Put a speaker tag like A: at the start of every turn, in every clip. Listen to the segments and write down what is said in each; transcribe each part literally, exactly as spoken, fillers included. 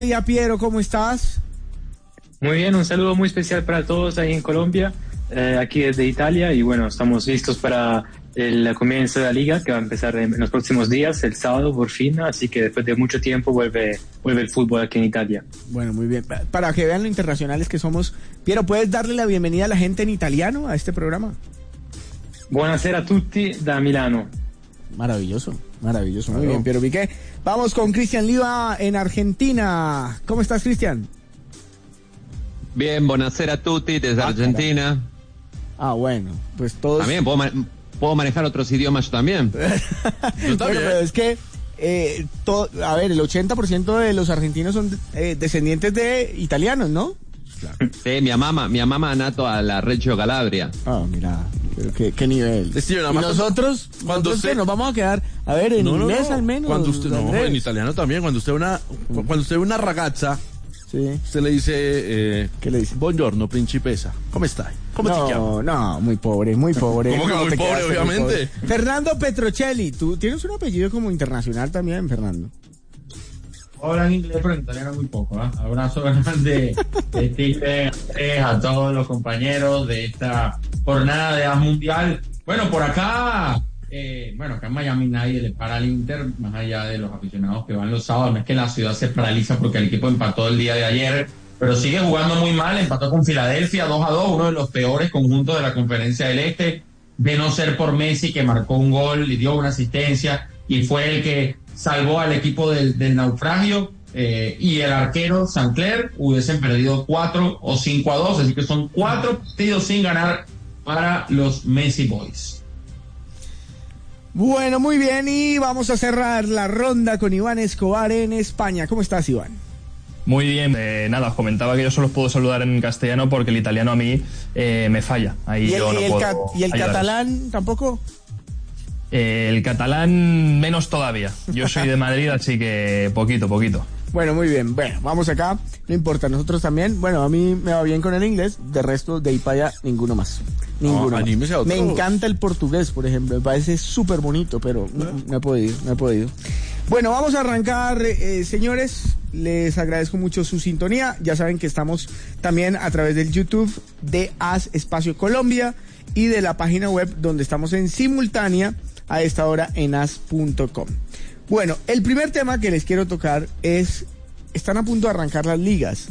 A: Hola Piero, ¿cómo estás?
B: Muy bien, un saludo muy especial para todos ahí en Colombia, eh, aquí desde Italia, y bueno, estamos listos para el comienzo de la liga que va a empezar en los próximos días, el sábado por fin, así que después de mucho tiempo vuelve, vuelve el fútbol aquí en Italia.
A: Bueno, muy bien, para que vean lo internacionales que somos. Piero, ¿puedes darle la bienvenida a la gente en italiano a este programa?
B: Buonasera a tutti da Milano.
A: Maravilloso, maravilloso, muy bien, Piero Piqué. Vamos con Cristian Liva en Argentina. ¿Cómo estás, Cristian?
C: Bien, buonasera a tutti desde ah, Argentina.
A: Cara. Ah, bueno, pues todos...
C: También puedo, ma- puedo manejar otros idiomas yo también.
A: Yo también. Bueno, pero es que, eh, to- a ver, el ochenta por ciento de los argentinos son eh, descendientes de italianos, ¿no?
C: Claro. Sí, mi mamá, mi mamá nato a la Reggio Calabria.
A: Ah, mira, qué, qué nivel.
D: Sí,
A: y nosotros, cuando nosotros usted nos vamos a quedar, a ver, en no, inglés no, no. al menos.
D: Cuando usted, no, en italiano también, cuando usted una, mm. cuando usted ve una ragazza,
A: sí.
D: Usted le dice, eh,
A: ¿qué le dice?
D: Buongiorno, principessa. ¿Cómo está? ¿Cómo
A: no,
D: te llamas?
A: No, muy pobre, muy pobre.
D: ¿Cómo que
A: no,
D: muy pobre, obviamente?
A: Muy pobre. Fernando Petrocelli, tú tienes un apellido como internacional también, Fernando.
E: Hola en inglés, pero en italiano muy poco. ¿eh? Abrazo grande de a todos los compañeros de esta jornada de A Mundial. Bueno, por acá, eh, bueno, acá en Miami nadie le para al Inter, más allá de los aficionados que van los sábados. No es que la ciudad se paraliza porque el equipo empató el día de ayer, pero sigue jugando muy mal. Empató con Filadelfia dos a dos, uno de los peores conjuntos de la Conferencia del Este, de no ser por Messi, que marcó un gol y dio una asistencia y fue el que salvó al equipo del, del naufragio, eh, y el arquero Sancler hubiesen perdido cuatro o cinco a dos, así que son cuatro partidos sin ganar para los Messi Boys.
A: Bueno, muy bien, y vamos a cerrar la ronda con Iván Escobar en España. ¿Cómo estás, Iván?
F: Muy bien, eh, nada, os comentaba que yo solo os puedo saludar en castellano porque el italiano a mí eh, me falla. Ahí
A: ¿Y el,
F: yo no
A: y el,
F: puedo
A: ca- ¿y el
F: ayudaros.
A: catalán tampoco?
F: Eh, el catalán menos todavía. Yo soy de Madrid, así que poquito, poquito.
A: Bueno, muy bien. Bueno, vamos acá. No importa, nosotros también. Bueno, a mí me va bien con el inglés. De resto, de ahí para allá, ninguno más. Ninguno
D: no,
A: más. Me encanta el portugués, por ejemplo. Me parece súper bonito, pero no, no he podido, no he podido. Bueno, vamos a arrancar, eh, señores. Les agradezco mucho su sintonía. Ya saben que estamos también a través del YouTube de As Espacio Colombia y de la página web donde estamos en simultánea a esta hora en as punto com. Bueno, el primer tema que les quiero tocar es, están a punto de arrancar las ligas.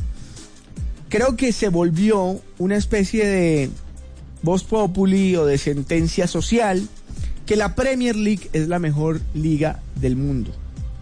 A: Creo que se volvió una especie de voz populi o de sentencia social que la Premier League es la mejor liga del mundo.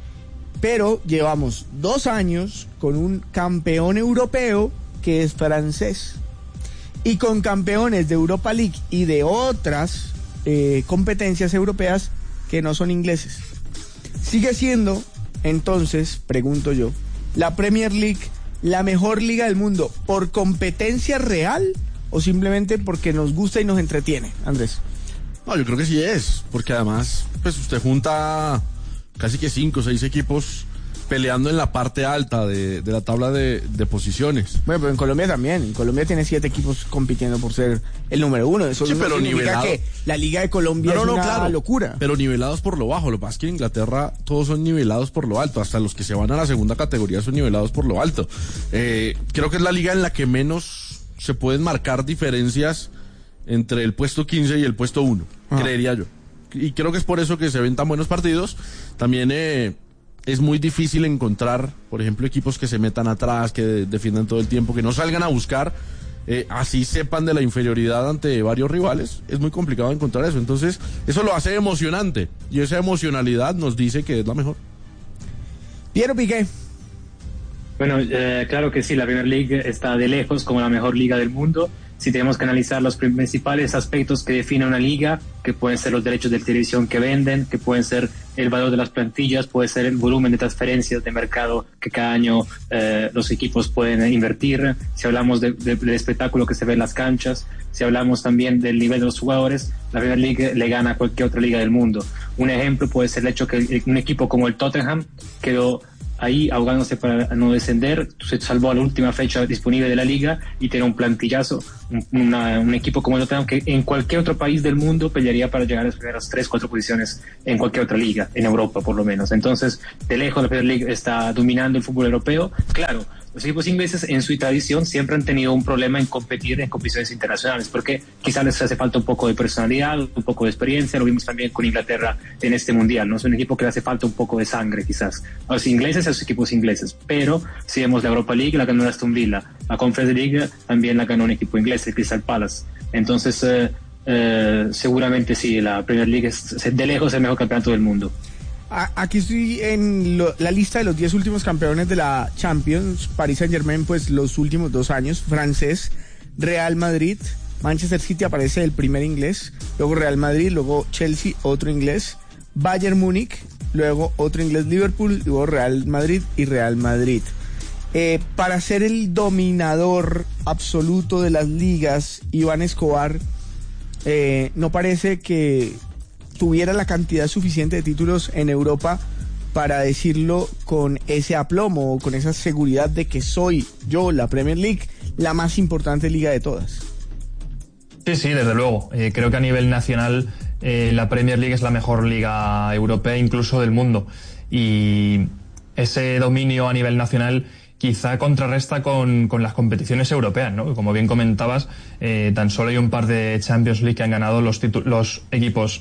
A: Pero llevamos dos años con un campeón europeo que es francés y con campeones de Europa League y de otras eh, competencias europeas que no son ingleses. ¿Sigue siendo, entonces, pregunto yo, la Premier League la mejor liga del mundo por competencia real o simplemente porque nos gusta y nos entretiene, Andrés?
D: No, yo creo que sí es, porque además, pues usted junta casi que cinco o seis equipos peleando en la parte alta de, de la tabla de, de posiciones.
A: Bueno, pero en Colombia también. En Colombia tiene siete equipos compitiendo por ser el número uno. Eso
D: sí,
A: no
D: pero
A: significa
D: nivelado.
A: Que la Liga de Colombia no, no, es una claro, locura.
D: Pero nivelados por lo bajo. Lo que pasa es que en Inglaterra todos son nivelados por lo alto. Hasta los que se van a la segunda categoría son nivelados por lo alto. Eh, creo que es la liga en la que menos se pueden marcar diferencias entre el puesto quince y el puesto uno, ah. creería yo. Y creo que es por eso que se ven tan buenos partidos. También eh, es muy difícil encontrar, por ejemplo, equipos que se metan atrás, que de, defiendan todo el tiempo, que no salgan a buscar, eh, así sepan de la inferioridad ante varios rivales. Es muy complicado encontrar eso. Entonces, eso lo hace emocionante. Y esa emocionalidad nos dice que es la mejor.
A: Piero Piqué.
B: Bueno, eh, claro que sí, la Premier League está de lejos como la mejor liga del mundo. Si tenemos que analizar los principales aspectos que define una liga, que pueden ser los derechos de televisión que venden, que pueden ser el valor de las plantillas, puede ser el volumen de transferencias de mercado que cada año eh, los equipos pueden invertir, si hablamos de, de, del espectáculo que se ve en las canchas, si hablamos también del nivel de los jugadores, la Premier League le gana a cualquier otra liga del mundo. Un ejemplo puede ser el hecho que un equipo como el Tottenham quedó ahí ahogándose para no descender, se salvó a la última fecha disponible de la liga y tiene un plantillazo, un, una, un equipo como el Tottenham que en cualquier otro país del mundo pelearía para llegar a las primeras tres, cuatro posiciones en cualquier otra liga, en Europa por lo menos. Entonces, de lejos la Premier League está dominando el fútbol europeo. Claro, los equipos ingleses en su tradición siempre han tenido un problema en competir en competiciones internacionales porque quizás les hace falta un poco de personalidad, un poco de experiencia. Lo vimos también con Inglaterra en este mundial, ¿no? Es un equipo que le hace falta un poco de sangre quizás a los ingleses y a los equipos ingleses, pero si vemos la Europa League la ganó la Aston Villa, la Conference League también la ganó un equipo inglés, el Crystal Palace. Entonces eh, eh, seguramente sí, la Premier League es de lejos el mejor campeonato del mundo.
A: Aquí estoy en lo, la lista de los diez últimos campeones de la Champions. Paris Saint-Germain, pues los últimos dos años, francés. Real Madrid, Manchester City aparece el primer inglés, luego Real Madrid, luego Chelsea, otro inglés, Bayern Múnich, luego otro inglés, Liverpool, luego Real Madrid y Real Madrid. Eh, para ser el dominador absoluto de las ligas, Iván Escobar, eh, no parece que tuviera la cantidad suficiente de títulos en Europa para decirlo con ese aplomo o con esa seguridad de que soy yo, la Premier League, la más importante liga de todas.
F: Sí, sí, desde luego. Eh, creo que a nivel nacional eh, la Premier League es la mejor liga europea, incluso del mundo. Y ese dominio a nivel nacional quizá contrarresta con, con las competiciones europeas, ¿no? Como bien comentabas, eh, tan solo hay un par de Champions League que han ganado los, titu- los equipos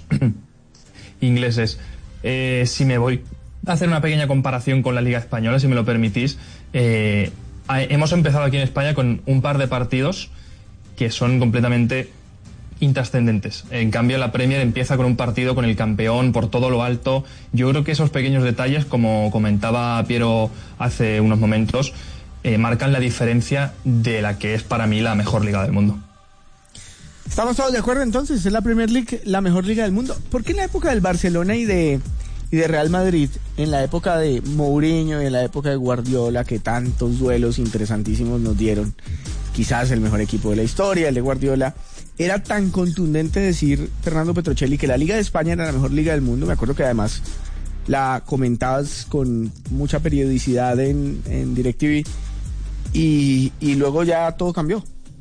F: ingleses. Eh, si me voy a hacer una pequeña comparación con la Liga Española, si me lo permitís, eh, hemos empezado aquí en España con un par de partidos que son completamente intrascendentes. En cambio, la Premier empieza con un partido con el campeón por todo lo alto. Yo creo que esos pequeños detalles, como comentaba Piero hace unos momentos, eh, marcan la diferencia de la que es para mí la mejor liga del mundo.
A: ¿Estamos todos de acuerdo entonces? ¿Es la Premier League la mejor liga del mundo? ¿Por qué en la época del Barcelona y de, y de Real Madrid, en la época de Mourinho y en la época de Guardiola, que tantos duelos interesantísimos nos dieron, quizás el mejor equipo de la historia, el de Guardiola, era tan contundente decir, Fernando Petrocelli, que la Liga de España era la mejor liga del mundo? Me acuerdo que además la comentabas con mucha periodicidad en, en DirecTV y, y luego ya todo cambió.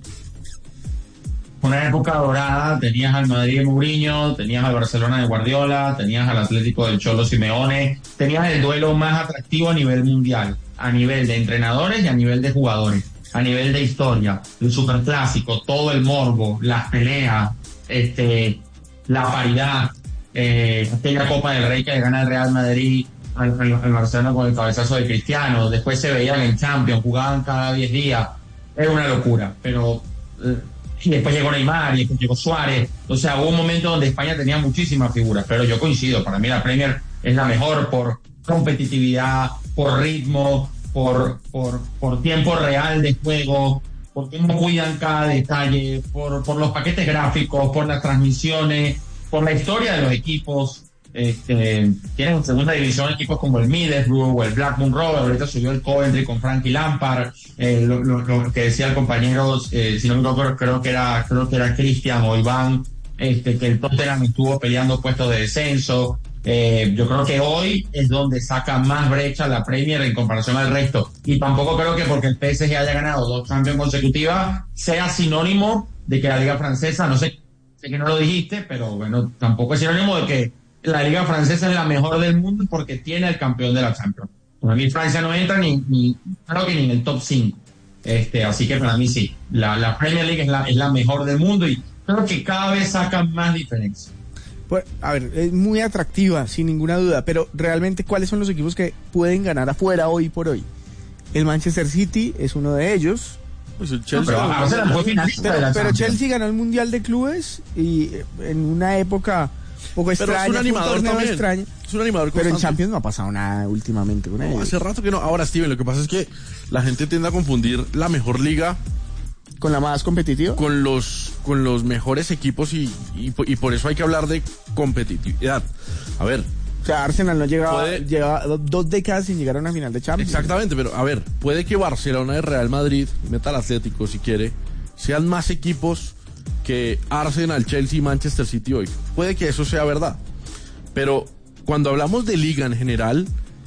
E: Una época dorada, tenías al Madrid de Mourinho, tenías al Barcelona de Guardiola, tenías al Atlético del Cholo Simeone, tenías el duelo más atractivo a nivel mundial, a nivel de entrenadores y a nivel de jugadores, a nivel de historia, el superclásico, todo el morbo, las peleas, este, la paridad, eh, aquella Copa del Rey que le gana el Real Madrid al, al, al Barcelona con el cabezazo de Cristiano, después se veían en Champions, jugaban cada diez días, era una locura, pero... Eh, y después llegó Neymar y después llegó Suárez. O sea, hubo un momento donde España tenía muchísimas figuras, pero yo coincido, para mí la Premier es la mejor por competitividad, por ritmo, por, por, por tiempo real de juego, por cómo cuidan cada detalle, por, por los paquetes gráficos, por las transmisiones, por la historia de los equipos. Este, tienen en segunda división equipos como el Middlesbrough o el Blackburn Rovers, ahorita subió el Coventry con Frankie Lampard, eh, lo, lo, lo que decía el compañero, eh, si no me equivoco, creo que era, creo que era Cristian o Iván, este, que el Tottenham estuvo peleando puestos de descenso. Eh, yo creo que hoy es donde saca más brecha la Premier en comparación al resto, y tampoco creo que porque el P S G haya ganado dos Champions consecutivas sea sinónimo de que la Liga Francesa, no sé, sé que no lo dijiste, pero bueno, tampoco es sinónimo de que la Liga Francesa es la mejor del mundo porque tiene el campeón de la Champions. Para mí Francia no entra ni, ni creo que ni en el top cinco. Este, así que para mí sí, la, la Premier League es la, es la mejor del mundo y creo que cada vez sacan más diferencia.
A: Pues, a ver, es muy atractiva, sin ninguna duda, pero realmente, ¿cuáles son los equipos que pueden ganar afuera hoy por hoy? El Manchester City es uno de ellos.
D: Pues el Chelsea,
E: no, pero,
D: no,
E: o sea,
D: no,
A: pero, pero Chelsea ganó el Mundial de Clubes y en una época poco extraña,
D: es un animador también.
A: Extraño,
D: es un animador
A: pero
D: constante.
A: en Champions no ha pasado nada últimamente con
D: no,
A: ellos.
D: hace rato que no. Ahora, Steven, lo que pasa es que la gente tiende a confundir la mejor liga
A: con la más competitiva,
D: con los con los mejores equipos y, y, y por eso hay que hablar de competitividad. A ver,
A: o sea, Arsenal no llegaba,
D: puede,
A: llegaba dos décadas sin llegar a una final de Champions.
D: Exactamente, pero a ver, puede que Barcelona y Real Madrid, meta al Atlético si quiere, sean más equipos que Arsenal, Chelsea y Manchester City hoy. Puede que eso sea verdad. Pero cuando hablamos de liga en general,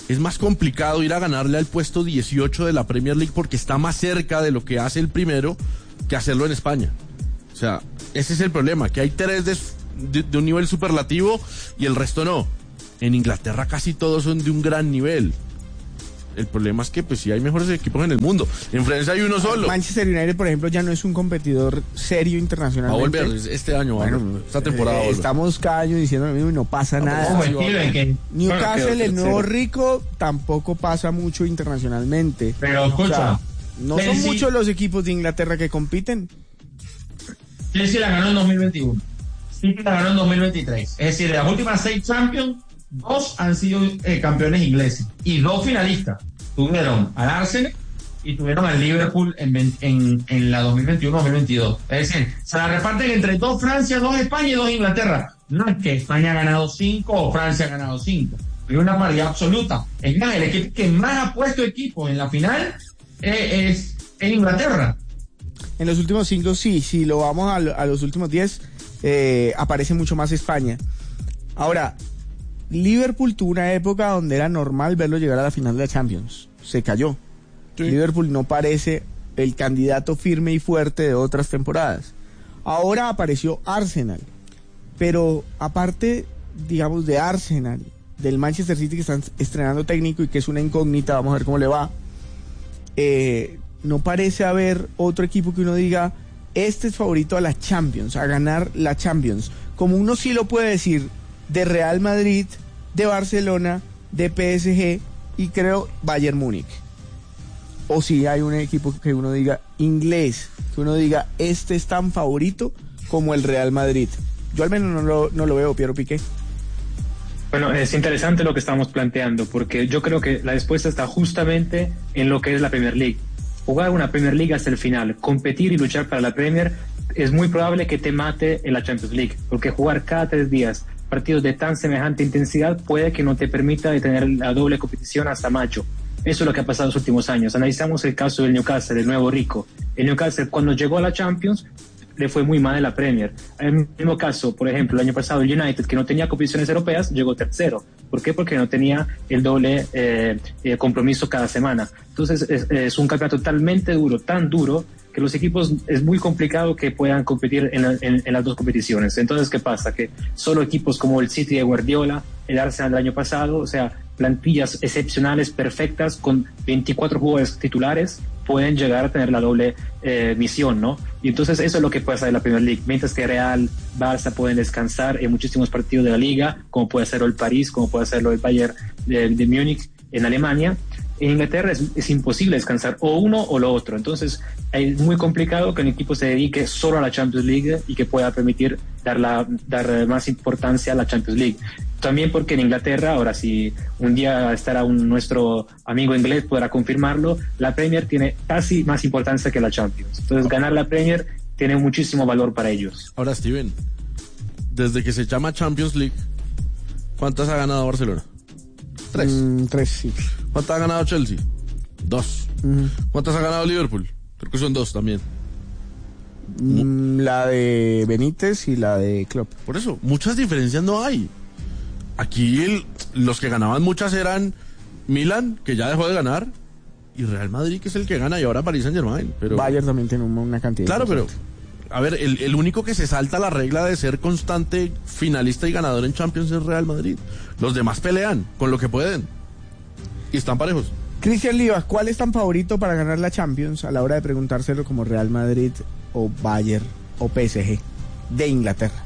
D: es más complicado ir a ganarle al puesto dieciocho de la Premier League porque está más cerca de lo que hace el primero que hacerlo en España. O sea, ese es el problema, que hay tres de, de, de un nivel superlativo y el resto no. En Inglaterra casi todos son de un gran nivel. El problema es que pues sí hay mejores equipos en el mundo. En Francia hay uno solo.
A: Manchester United, por ejemplo, ya no es un competidor serio internacionalmente.
D: Va a volver este año, bueno, esta temporada.
A: Eh, estamos cada año diciendo lo mismo y no pasa no, nada.
E: No, Steven, que,
A: Newcastle,
E: bueno,
A: el nuevo rico, tampoco pasa mucho internacionalmente.
E: Pero escucha, o sea,
A: no Chelsea, son muchos los equipos de Inglaterra que compiten.
E: Chelsea la ganó en dos mil veintiuno. City la ganó en dos mil veintitrés. Es decir, de las últimas seis Champions, dos han sido eh, campeones ingleses y dos finalistas. Tuvieron al Arsenal y tuvieron al Liverpool en, en, en la dos mil veintiuno dos mil veintidós. Es decir, se la reparten entre dos Francia, dos España y dos Inglaterra. No es que España ha ganado cinco o Francia ha ganado cinco. Hay una paridad absoluta. Es más, el equipo que más ha puesto equipos en la final eh, es, es Inglaterra.
A: En los últimos cinco, sí. Si lo vamos a, a los últimos diez, eh, aparece mucho más España. Ahora, Liverpool tuvo una época donde era normal verlo llegar a la final de la Champions. Se cayó. Sí. Liverpool no parece el candidato firme y fuerte de otras temporadas. Ahora apareció Arsenal. Pero aparte, digamos, de Arsenal, del Manchester City que están estrenando técnico y que es una incógnita, vamos a ver cómo le va, eh, no parece haber otro equipo que uno diga, este es favorito a la Champions, a ganar la Champions. Como uno sí lo puede decir de Real Madrid, de Barcelona, de P S G y creo Bayern Múnich. O si hay un equipo que uno diga inglés, que uno diga este es tan favorito como el Real Madrid. Yo al menos no lo, no lo veo, Piero Piqué.
B: Bueno, es interesante lo que estamos planteando, porque yo creo que la respuesta está justamente en lo que es la Premier League. Jugar una Premier League hasta el final, competir y luchar para la Premier, es muy probable que te mate en la Champions League, porque jugar cada tres días partidos de tan semejante intensidad puede que no te permita de tener la doble competición hasta mayo. Eso es lo que ha pasado en los últimos años. Analizamos el caso del Newcastle, el nuevo rico. El Newcastle, cuando llegó a la Champions, le fue muy mal en la Premier. En el mismo caso, por ejemplo, el año pasado el United, que no tenía competiciones europeas, llegó tercero. ¿Por qué? Porque no tenía el doble eh, eh, compromiso cada semana. Entonces es, es un campeonato totalmente duro, tan duro, que los equipos es muy complicado que puedan competir en, la, en, en las dos competiciones. Entonces, ¿qué pasa? Que solo equipos como el City de Guardiola, el Arsenal del año pasado, o sea, plantillas excepcionales, perfectas, con veinticuatro jugadores titulares, pueden llegar a tener la doble eh, misión, ¿no? Y entonces eso es lo que pasa en la Premier League. Mientras que Real, Barça pueden descansar en muchísimos partidos de la Liga, como puede hacerlo el París, como puede hacerlo el Bayern de, de Múnich en Alemania. En Inglaterra es, es imposible descansar o uno o lo otro. Entonces es muy complicado que un equipo se dedique solo a la Champions League y que pueda permitir dar, la, dar más importancia a la Champions League. También porque en Inglaterra, ahora si un día estará un, nuestro amigo inglés podrá confirmarlo, la Premier tiene casi más importancia que la Champions. Entonces ganar la Premier tiene muchísimo valor para ellos.
D: Ahora, Steven, desde que se llama Champions League, ¿cuántas ha ganado Barcelona? Tres.
A: Mm, tres, sí.
D: ¿Cuántas ha ganado Chelsea? Dos. Uh-huh. ¿Cuántas ha ganado Liverpool? Creo que son dos también.
A: Mm, la de Benítez y la de Klopp.
D: Por eso, muchas diferencias no hay. Aquí el, los que ganaban muchas eran Milan, que ya dejó de ganar, y Real Madrid, que es el que gana, y ahora Paris Saint-Germain. Pero
A: Bayern también tiene una cantidad.
D: Claro, pero a ver, el, el único que se salta la regla de ser constante finalista y ganador en Champions es Real Madrid. Los demás pelean con lo que pueden y están parejos.
A: Cristian Livas, ¿cuál es tan favorito para ganar la Champions a la hora de preguntárselo como Real Madrid o Bayern o P S G de Inglaterra?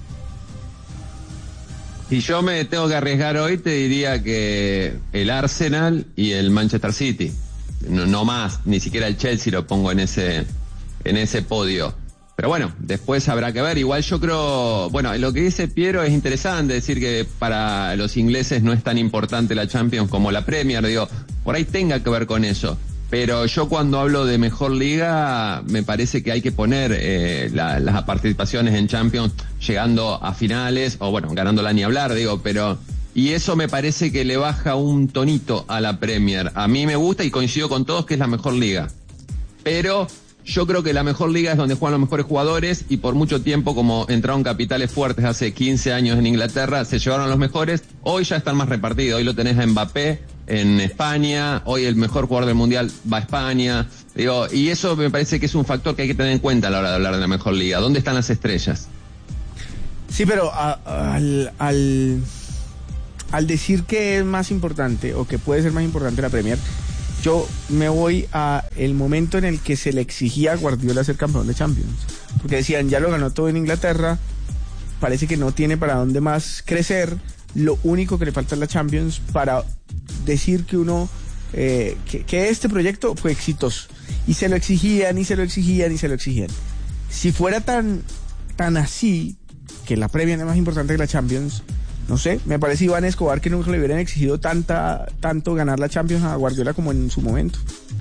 C: Si yo me tengo que arriesgar hoy, te diría que el Arsenal y el Manchester City. No, no más, ni siquiera el Chelsea lo pongo en ese, en ese podio. Pero bueno, después habrá que ver. Igual yo creo, bueno, lo que dice Piero es interesante, decir que para los ingleses no es tan importante la Champions como la Premier, digo, por ahí tenga que ver con eso. Pero yo cuando hablo de mejor liga, me parece que hay que poner eh, la, las participaciones en Champions llegando a finales, o bueno, ganándola ni hablar, digo, pero... Y eso me parece que le baja un tonito a la Premier. A mí me gusta y coincido con todos que es la mejor liga. Pero yo creo que la mejor liga es donde juegan los mejores jugadores y por mucho tiempo, como entraron capitales fuertes hace quince años en Inglaterra, se llevaron los mejores. Hoy ya están más repartidos. Hoy lo tenés a Mbappé, en España, hoy el mejor jugador del mundial va a España, digo, y eso me parece que es un factor que hay que tener en cuenta a la hora de hablar de la mejor liga. ¿Dónde están las estrellas?
A: Sí, pero a, al, al, al decir que es más importante o que puede ser más importante la Premier, yo me voy a el momento en el que se le exigía a Guardiola ser campeón de Champions, porque decían, ya lo ganó todo en Inglaterra, parece que no tiene para dónde más crecer, lo único que le falta es la Champions para decir que uno eh, que, que este proyecto fue exitoso, y se lo exigían y se lo exigían y se lo exigían. Si fuera tan tan así, que la Premier es más importante que la Champions, no sé, me parece Iván Escobar que nunca le hubieran exigido tanta tanto ganar la Champions a Guardiola como en su momento.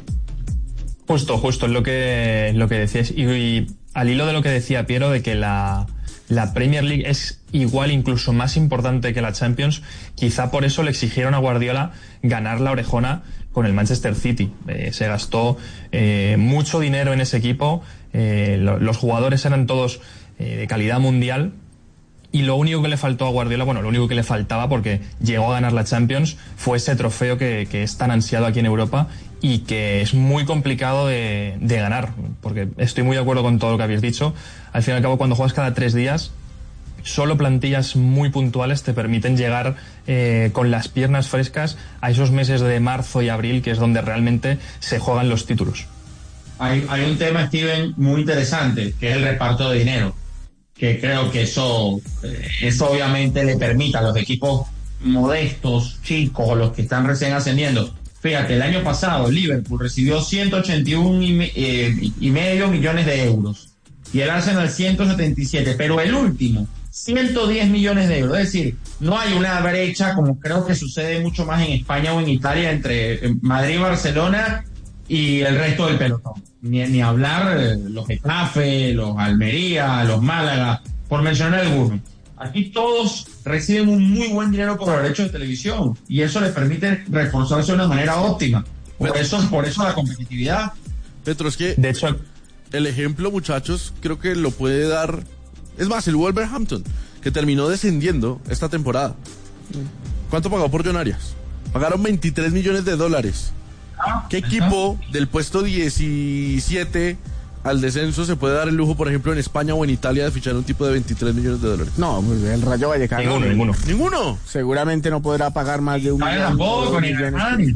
F: Justo, justo, es lo que, lo que decías. Y, y al hilo de lo que decía Piero, de que la, la Premier League es igual, incluso más importante que la Champions, quizá por eso le exigieron a Guardiola ganar la orejona con el Manchester City. Eh, se gastó eh, mucho dinero en ese equipo, eh, lo, los jugadores eran todos eh, de calidad mundial, y lo único que le faltó a Guardiola, bueno, lo único que le faltaba, porque llegó a ganar la Champions, fue ese trofeo que, que es tan ansiado aquí en Europa y que es muy complicado de, de ganar, porque estoy muy de acuerdo con todo lo que habéis dicho. Al fin y al cabo, cuando juegas cada tres días, solo plantillas muy puntuales te permiten llegar eh, con las piernas frescas a esos meses de marzo y abril, que es donde realmente se juegan los títulos.
E: Hay, hay un tema, Steven, muy interesante, que es el reparto de dinero, que creo que eso, eso obviamente le permite a los equipos modestos, chicos, o los que están recién ascendiendo. Fíjate, el año pasado Liverpool recibió ciento ochenta y uno y, me, eh, y medio millones de euros, y el Arsenal ciento setenta y siete, pero el último ciento diez millones de euros. Es decir, no hay una brecha, como creo que sucede mucho más en España o en Italia, entre Madrid y Barcelona y el resto del pelotón. Ni, ni hablar eh, los Getafe, los Almería, los Málaga, por mencionar algunos. Aquí todos reciben un muy buen dinero por los derechos de televisión, y eso les permite reforzarse de una manera óptima. Por eso, por eso la competitividad.
D: Petro, es que
F: De hecho,
D: el ejemplo, muchachos, creo que lo puede dar. Es más, el Wolverhampton, que terminó descendiendo esta temporada. ¿Cuánto pagó por John Arias? Pagaron veintitrés millones de dólares. ¿Qué equipo del puesto diecisiete al descenso se puede dar el lujo, por ejemplo, en España o en Italia, de fichar un tipo de veintitrés millones de dólares?
A: No, pues el Rayo Vallecano.
F: ninguno, ninguno.
D: ¿Ninguno?
A: Seguramente no podrá pagar más de un
E: Ay,
A: millón.
E: tampoco,
A: dos
E: ni
A: millones.
E: nadie.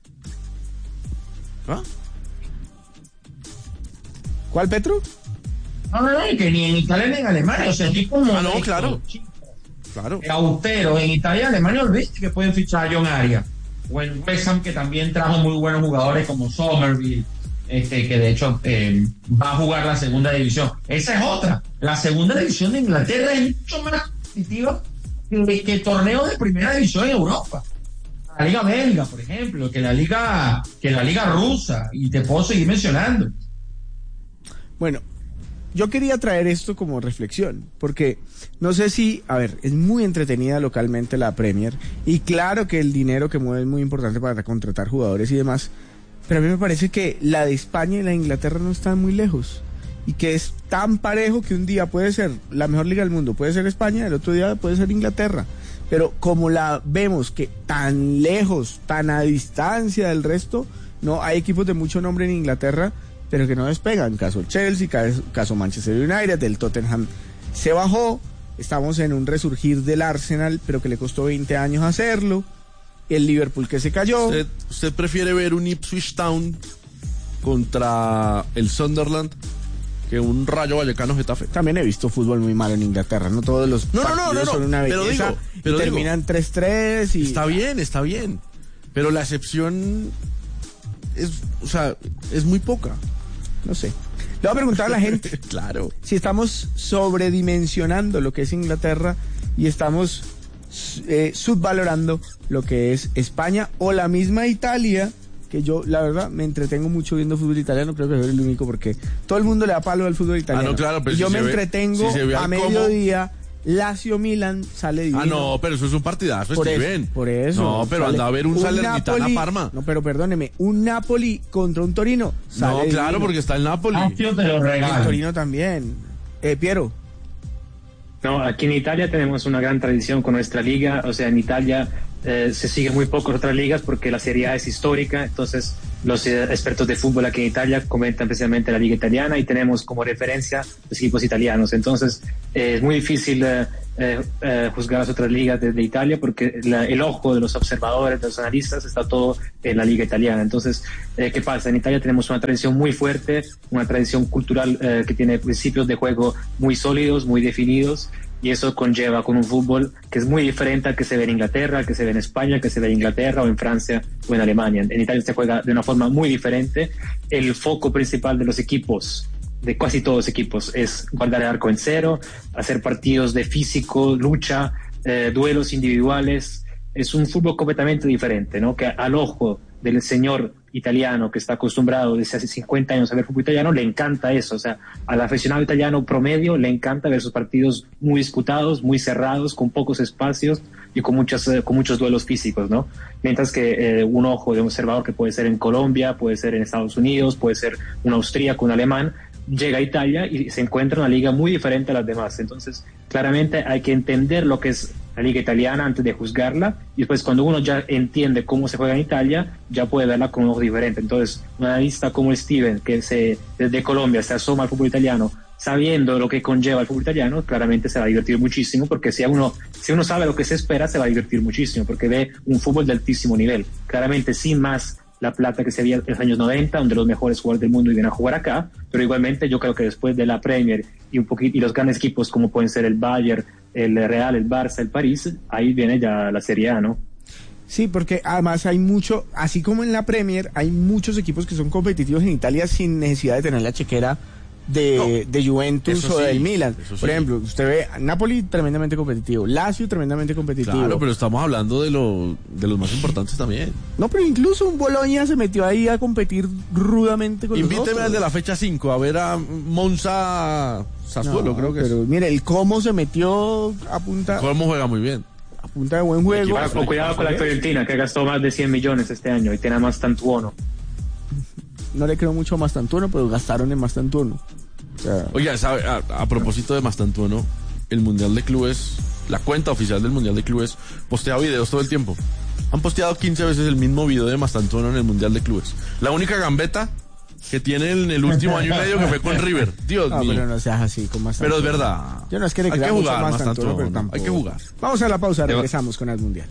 D: ¿Ah?
A: ¿Cuál, Petro?
E: No, no, no, que ni en Italia ni en Alemania. O sea, aquí como.
D: Ah, no, claro. Claro.
E: Austero, en Italia y Alemania, olvídate que pueden fichar a John Arias. O en West Ham, que también trajo muy buenos jugadores como Somerville, este, que de hecho eh, va a jugar la segunda división. Esa es otra. La segunda división de Inglaterra es mucho más competitiva que, que torneos de primera división en Europa. La liga belga, por ejemplo, que la liga, que la liga rusa, y te puedo seguir mencionando.
A: Bueno, yo quería traer esto como reflexión, porque no sé si, a ver, es muy entretenida localmente la Premier, y claro que el dinero que mueve es muy importante para contratar jugadores y demás, pero a mí me parece que la de España y la de Inglaterra no están muy lejos, y que es tan parejo que un día puede ser la mejor liga del mundo, puede ser España, el otro día puede ser Inglaterra, pero como la vemos que tan lejos, tan a distancia del resto, no, hay equipos de mucho nombre en Inglaterra, pero que no despegan, caso Chelsea, caso, caso Manchester United, el Tottenham se bajó, estamos en un resurgir del Arsenal, pero que le costó veinte años hacerlo, el Liverpool que se cayó.
D: ¿Usted, usted prefiere ver un Ipswich Town contra el Sunderland que un Rayo Vallecano Getafe?
A: También he visto fútbol muy malo en Inglaterra, no todos los
D: No, no, no,
A: partidos
D: no, no,
A: son una
D: pero
A: belleza,
D: digo, pero
A: y
D: digo,
A: terminan tres tres y...
D: Está bien, está bien, pero la excepción es, o sea, es muy poca.
A: No sé. Le voy a preguntar a la gente
D: Claro.
A: si estamos sobredimensionando lo que es Inglaterra y estamos eh, subvalorando lo que es España o la misma Italia, que yo, la verdad, me entretengo mucho viendo fútbol italiano, creo que soy el único, porque todo el mundo le da palo al fútbol italiano.
D: Ah, no, claro, pero
A: y
D: si
A: yo me
D: se ve-
A: entretengo
D: si se ve
A: a
D: al
A: mediodía, Lazio Milan sale divino.
D: Ah, no, pero eso es un partidazo,
A: Por
D: Steven.
A: eso, por eso.
D: No, pero
A: Sale
D: anda a ver un, Salernitana
A: Napoli-
D: Parma.
A: No, pero perdóneme, un Napoli contra un Torino.
D: No,
A: sale
D: claro,
A: divino.
D: porque está el Napoli.
E: Lazio te lo
A: El
E: regalo.
A: Torino también. Eh, Piero.
B: No, aquí en Italia tenemos una gran tradición con nuestra liga, o sea, en Italia eh, se siguen muy pocas otras ligas porque la Serie A es histórica, entonces los eh, expertos de fútbol aquí en Italia comentan precisamente la liga italiana y tenemos como referencia los equipos italianos, entonces eh, es muy difícil eh, eh, eh, juzgar las otras ligas de, de Italia porque la, el ojo de los observadores, de los analistas está todo en la liga italiana. Entonces, eh, ¿qué pasa? En Italia tenemos una tradición muy fuerte, una tradición cultural eh, que tiene principios de juego muy sólidos, muy definidos, y eso conlleva con un fútbol que es muy diferente al que se ve en Inglaterra, al que se ve en España, al que se ve en Inglaterra o en Francia o en Alemania. En Italia se juega de una forma muy diferente. El foco principal de los equipos, de casi todos los equipos, es guardar el arco en cero, hacer partidos de físico, lucha, eh, duelos individuales. Es un fútbol completamente diferente, ¿no? Que al ojo del señor italiano que está acostumbrado desde hace cincuenta años a ver fútbol italiano, le encanta eso. O sea, al aficionado italiano promedio le encanta ver esos partidos muy disputados, muy cerrados, con pocos espacios y con, muchas, eh, con muchos duelos físicos, ¿no? Mientras que eh, un ojo de un observador que puede ser en Colombia, puede ser en Estados Unidos, puede ser un austríaco, un alemán, llega a Italia y se encuentra una liga muy diferente a las demás. Entonces, claramente hay que entender lo que es la liga italiana antes de juzgarla, y después cuando uno ya entiende cómo se juega en Italia, ya puede verla con un ojo diferente. Entonces, un analista como Steven, que se, desde Colombia se asoma al fútbol italiano, sabiendo lo que conlleva el fútbol italiano, claramente se va a divertir muchísimo, porque si uno, si uno sabe lo que se espera, se va a divertir muchísimo, porque ve un fútbol de altísimo nivel. Claramente, sin más la plata que se veía en los años noventa, donde los mejores jugadores del mundo iban a jugar acá, pero igualmente yo creo que después de la Premier y un poquito y los grandes equipos como pueden ser el Bayern, el Real, el Barça, el París, ahí viene ya la Serie A, ¿no?
A: Sí, porque además hay mucho, así como en la Premier, hay muchos equipos que son competitivos en Italia sin necesidad de tener la chequera de, no, de Juventus o sí, del Milan. Por sí. ejemplo, usted ve Napoli tremendamente competitivo, Lazio tremendamente competitivo.
D: Claro, pero estamos hablando de, lo, de los más importantes también.
A: No, pero incluso un Bologna se metió ahí a competir rudamente con
D: Invíteme
A: los otros.
D: al de la fecha cinco a ver a Monza Sassuolo,
A: no,
D: creo que
A: pero
D: es.
A: Mire, el cómo se metió a punta...
D: Cómo juega muy bien.
A: A punta de buen juego.
B: Cuidado, cuidado con la Fiorentina, que gastó más de cien millones este año y tiene más Mastantuono.
A: No le creo mucho a Mastantuono, pero gastaron en Mastantuono. O sea,
D: oiga, ¿sabe? A, a propósito de Mastantuono, el Mundial de Clubes, la cuenta oficial del Mundial de Clubes, postea videos todo el tiempo. Han posteado quince veces el mismo video de Mastantuono en el Mundial de Clubes. La única gambeta que tiene en el último año y medio que fue con River. Dios
A: no,
D: mío.
A: Pero no seas así con Mastantuono.
D: Pero es verdad.
A: Yo no es que le
D: hay
A: crea
D: que jugar,
A: mucho Mastantuono, pero tampoco.
D: Hay que jugar.
A: Vamos a la pausa, regresamos con el Mundial.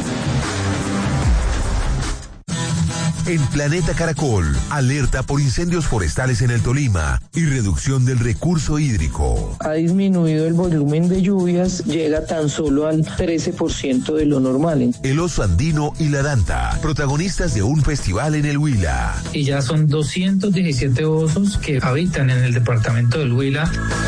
G: En Planeta Caracol, alerta por incendios forestales en el Tolima y reducción del recurso hídrico.
H: Ha disminuido el volumen de lluvias, llega tan solo al trece por ciento de lo normal.
G: El oso andino y la danta, protagonistas de un festival en el Huila.
I: Y ya son doscientos diecisiete osos que habitan en el departamento del Huila.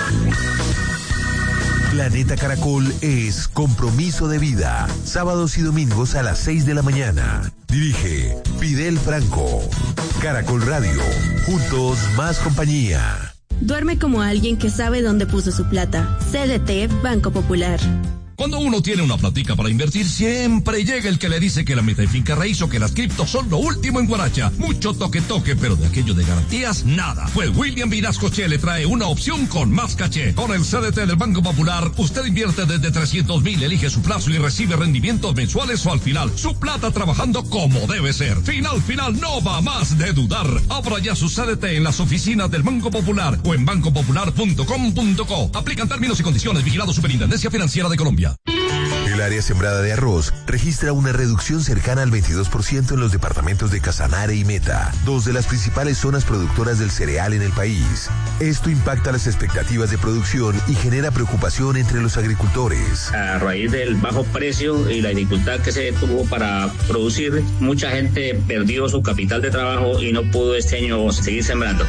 G: Planeta Caracol es compromiso de vida. Sábados y domingos a las seis de la mañana. Dirige Fidel Franco. Caracol Radio. Juntos más compañía.
J: Duerme como alguien que sabe dónde puso su plata. C D T Banco Popular.
K: Cuando uno tiene una platica para invertir, siempre llega el que le dice que la meta en finca raíz o que las criptos son lo último en Guaracha. Mucho toque toque, pero de aquello de garantías, nada. Pues William Vinascoche le trae una opción con más caché. Con el C D T del Banco Popular, usted invierte desde trescientos mil, elige su plazo y recibe rendimientos mensuales o al final. Su plata trabajando como debe ser. Final, final, no va más de dudar. Abra ya su C D T en las oficinas del Banco Popular o en banco popular punto com punto co. Aplican términos y condiciones. Vigilado Superintendencia Financiera de Colombia.
G: El área sembrada de arroz registra una reducción cercana al veintidós por ciento en los departamentos de Casanare y Meta, dos de las principales zonas productoras del cereal en el país. Esto impacta las expectativas de producción y genera preocupación entre los agricultores.
L: A raíz del bajo precio y la dificultad que se tuvo para producir, mucha gente perdió su capital de trabajo y no pudo este año seguir sembrando.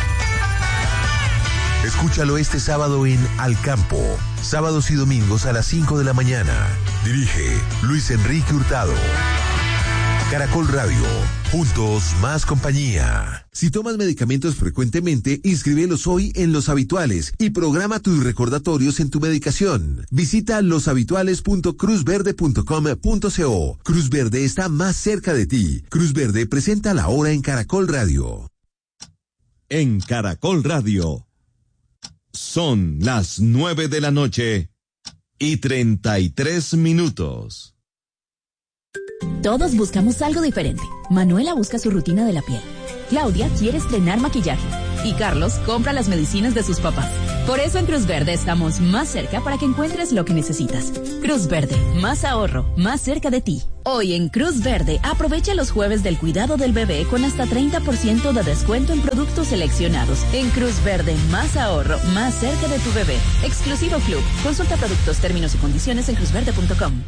G: Escúchalo este sábado en Al Campo. Sábados y domingos a las cinco de la mañana. Dirige Luis Enrique Hurtado. Caracol Radio. Juntos más compañía. Si tomas medicamentos frecuentemente, inscríbelos hoy en Los Habituales y programa tus recordatorios en tu medicación. Visita los habituales punto cruz verde punto com punto co. Cruz Verde está más cerca de ti. Cruz Verde presenta la hora en Caracol Radio.
M: En Caracol Radio. Son las nueve de la noche y treinta y tres minutos.
N: Todos buscamos algo diferente. Manuela busca su rutina de la piel. Claudia quiere estrenar maquillaje. Y Carlos compra las medicinas de sus papás. Por eso en Cruz Verde estamos más cerca para que encuentres lo que necesitas. Cruz Verde, más ahorro, más cerca de ti. Hoy en Cruz Verde, aprovecha los jueves del cuidado del bebé con hasta treinta por ciento de descuento en productos seleccionados. En Cruz Verde, más ahorro, más cerca de tu bebé. Exclusivo Club. Consulta productos, términos y condiciones en cruz verde punto com.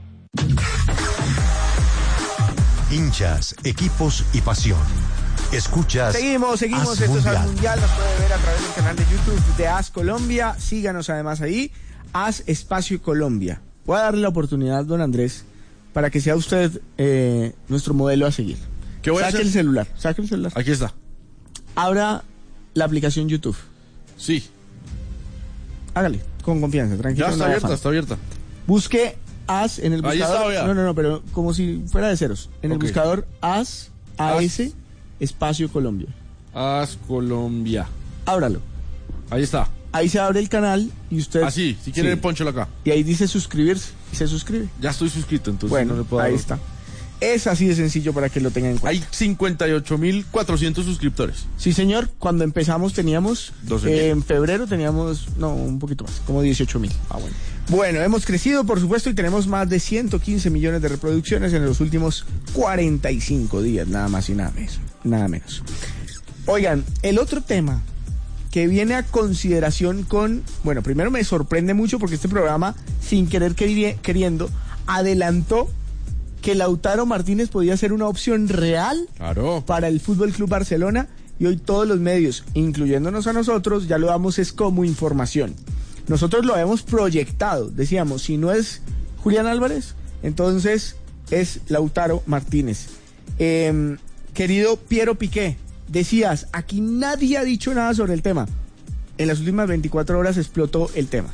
G: Hinchas, equipos y pasión. Escuchas.
A: Seguimos, seguimos.
G: As
A: Esto
G: Mundial.
A: es As Mundial. Nos puede ver a través del canal de YouTube de As Colombia. Síganos además ahí. As Espacio Colombia. Voy a darle la oportunidad, don Andrés, para que sea usted eh, nuestro modelo a seguir.
D: ¿Qué voy a
A: saque
D: hacer?
A: el celular. Saque el celular.
D: Aquí está.
A: Abra la aplicación YouTube.
D: Sí.
A: Hágale, con confianza, tranquilo.
D: Ya está
A: no haya
D: abierta,
A: afán.
D: está abierta.
A: Busque As en el
D: Ahí
A: buscador.
D: está, vea.
A: no, no, no, pero como si fuera de ceros. En
D: Ok.
A: el buscador As, A S, Espacio Colombia.
D: As Colombia.
A: Ábralo.
D: Ahí está.
A: Ahí se abre el canal y usted...
D: Así, si quiere
A: Sí.
D: ponchelo acá.
A: Y ahí dice suscribirse y se suscribe.
D: Ya estoy suscrito, entonces
A: Bueno,
D: no le puedo
A: ahí
D: dar-
A: está. Es así de sencillo para que lo tengan en cuenta.
D: Hay cincuenta y ocho mil cuatrocientos suscriptores.
A: Sí, señor. Cuando empezamos teníamos...
D: doce mil.
A: eh, en febrero teníamos... No, un poquito más. Como dieciocho mil. Ah, bueno. Bueno, hemos crecido, por supuesto, y tenemos más de ciento quince millones de reproducciones en los últimos cuarenta y cinco días. Nada más y nada menos. Nada menos. Oigan, el otro tema que viene a consideración con... Bueno, primero me sorprende mucho porque este programa, sin querer queri- queriendo, adelantó que Lautaro Martínez podía ser una opción real
D: Claro.
A: para el Fútbol Club Barcelona, y hoy todos los medios, incluyéndonos a nosotros, ya lo damos es como información. Nosotros lo habíamos proyectado, decíamos, si no es Julián Álvarez, entonces es Lautaro Martínez. Eh, querido Piero Piqué, decías, aquí nadie ha dicho nada sobre el tema. En las últimas veinticuatro horas explotó el tema.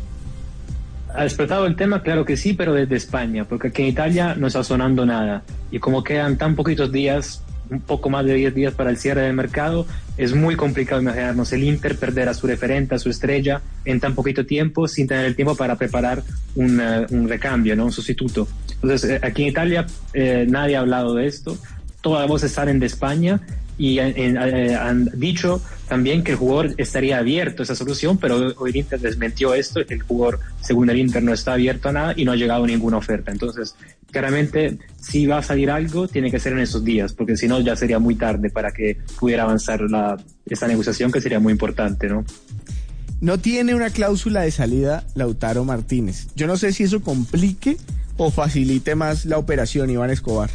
B: ¿Ha explotado el tema? Claro que sí, pero desde España, porque aquí en Italia no está sonando nada. Y como quedan tan poquitos días, un poco más de diez días para el cierre del mercado, es muy complicado imaginarnos el Inter perder a su referente, a su estrella, en tan poquito tiempo, sin tener el tiempo para preparar un, uh, un recambio, ¿no? Un sustituto. Entonces, eh, aquí en Italia eh, nadie ha hablado de esto, todas las voces salen de España, y eh, eh, han dicho también que el jugador estaría abierto a esa solución, pero hoy el Inter desmentió esto, que el jugador, según el Inter, no está abierto a nada y no ha llegado ninguna oferta. Entonces, claramente, si va a salir algo, tiene que ser en esos días, porque si no ya sería muy tarde para que pudiera avanzar la, esta negociación, que sería muy importante, ¿no?
A: No tiene una cláusula de salida Lautaro Martínez. Yo no sé si eso complique o facilite más la operación, Iván Escobar.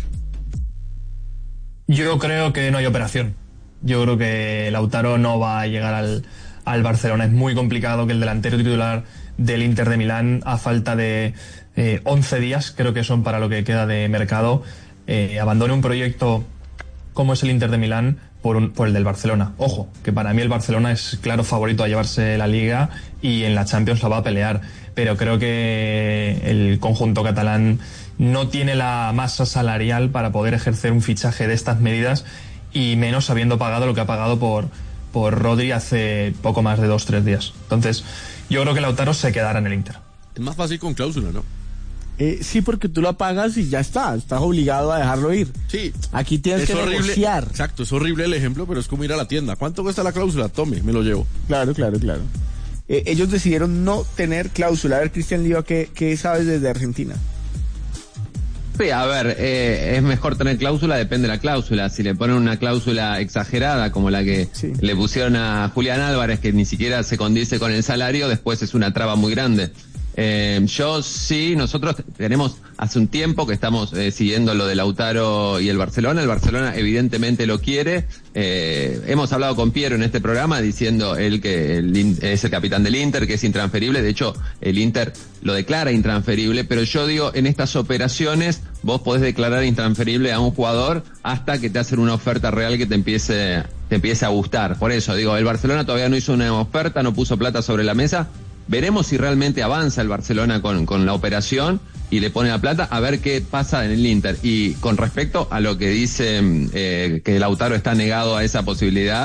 F: Yo creo que no hay operación. Yo creo que Lautaro no va a llegar al, al Barcelona. Es muy complicado que el delantero titular del Inter de Milán, a falta de eh, once días, creo que son para lo que queda de mercado, eh, abandone un proyecto como es el Inter de Milán por, un, por el del Barcelona. Ojo, que para mí el Barcelona es claro favorito a llevarse la Liga y en la Champions la va a pelear. Pero creo que el conjunto catalán no tiene la masa salarial para poder ejercer un fichaje de estas medidas, y menos habiendo pagado lo que ha pagado por, por Rodri hace poco más de dos, tres días. Entonces, yo creo que Lautaro se quedará en el Inter.
D: Es más fácil con cláusula, ¿no?
A: Eh, sí, porque tú lo pagas y ya está, estás obligado a dejarlo ir.
D: Sí.
A: Aquí tienes
D: Es
A: que
D: horrible.
A: negociar.
D: Exacto, es horrible el ejemplo, pero es como ir a la tienda. ¿Cuánto cuesta la cláusula? Tome, me lo llevo.
A: Claro, claro, claro. Eh, ellos decidieron no tener cláusula. A ver, Cristian Liva, ¿qué, qué sabes desde Argentina?
C: Sí, a ver, eh, es mejor tener cláusula, depende de la cláusula. Si le ponen una cláusula exagerada como la que
A: Sí.
C: le pusieron a Julián Álvarez, que ni siquiera se condice con el salario, después es una traba muy grande. Eh, yo sí, nosotros tenemos hace un tiempo que estamos eh, siguiendo lo de Lautaro y el Barcelona. El Barcelona evidentemente lo quiere. Eh, hemos hablado con Piero en este programa diciendo él que el, in- es el capitán del Inter, que es intransferible. De hecho, el Inter lo declara intransferible, pero yo digo, en estas operaciones vos podés declarar intransferible a un jugador hasta que te hacen una oferta real que te empiece, te empiece a gustar. Por eso digo, el Barcelona todavía no hizo una oferta, no puso plata sobre la mesa. Veremos si realmente avanza el Barcelona con, con la operación y le pone la plata, a ver qué pasa en el Inter. Y con respecto a lo que dice eh, que Lautaro está negado a esa posibilidad,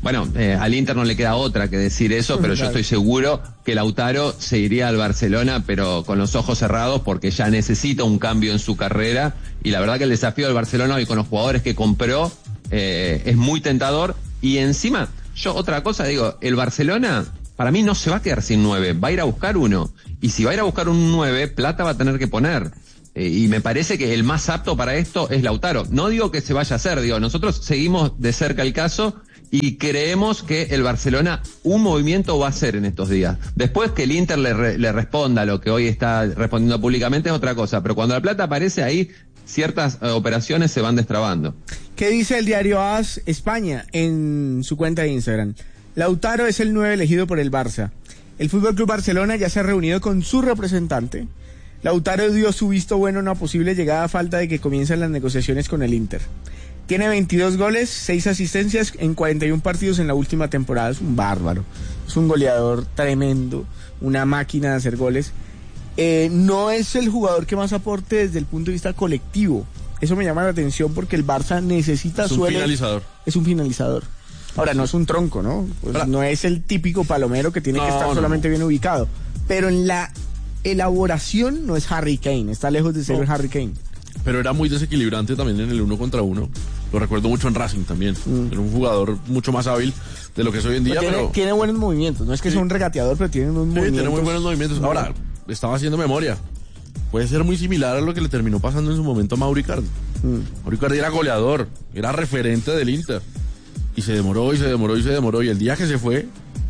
C: Bueno, eh, al Inter no le queda otra que decir eso, pero yo estoy seguro que Lautaro se iría al Barcelona, pero con los ojos cerrados, porque ya necesita un cambio en su carrera, y la verdad que el desafío del Barcelona hoy con los jugadores que compró eh, es muy tentador. Y encima, yo otra cosa digo, el Barcelona para mí no se va a quedar sin nueve, va a ir a buscar uno, y si va a ir a buscar un nueve, plata va a tener que poner. Eh, y me parece que el más apto para esto es Lautaro. No digo que se vaya a hacer, digo, nosotros seguimos de cerca el caso y creemos que el Barcelona un movimiento va a hacer en estos días. Después que el Inter le, re, le responda lo que hoy está respondiendo públicamente es otra cosa, pero cuando la plata aparece ahí, ciertas eh, operaciones se van destrabando.
A: ¿Qué dice el diario AS España en su cuenta de Instagram? Lautaro es el nueve elegido por el Barça. El F C Barcelona ya se ha reunido con su representante. Lautaro dio su visto bueno a una posible llegada a falta de que comiencen las negociaciones con el Inter. Tiene veintidós goles, seis asistencias en cuarenta y uno partidos en la última temporada. Es un bárbaro. Es un goleador tremendo, una máquina de hacer goles. Eh, no es el jugador que más aporte desde el punto de vista colectivo. Eso me llama la atención porque el Barça necesita...
D: Es un
A: suele,
D: finalizador.
A: Es un finalizador. Ahora, no es un tronco, ¿no? Pues no es el típico palomero que tiene no, que estar no, solamente no. bien ubicado. Pero en la elaboración no es Harry Kane, está lejos de ser no. Harry Kane.
D: Pero era muy desequilibrante también en el uno contra uno. Lo recuerdo mucho en Racing también. Mm. Era un jugador mucho más hábil de lo que es hoy en día.
A: Pero tiene,
D: pero...
A: tiene buenos movimientos. No es que sí. sea un regateador, pero tiene unos
D: sí,
A: movimientos.
D: Tiene muy buenos movimientos. Ahora, estaba haciendo memoria. Puede ser muy similar a lo que le terminó pasando en su momento a Mauro Icardi. Mm. Mauro Icardi era goleador, era referente del Inter. Y se demoró y se demoró y se demoró. Y el día que se fue,